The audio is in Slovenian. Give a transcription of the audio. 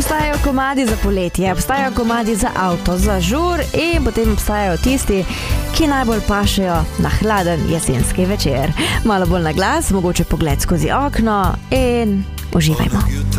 Obstajajo komadi za poletje, obstajajo komadi za avto, za žur in potem obstajajo tisti, ki najbolj pašejo na hladen jesenski večer. Malo bolj na glas, mogoče pogled skozi okno in uživajmo.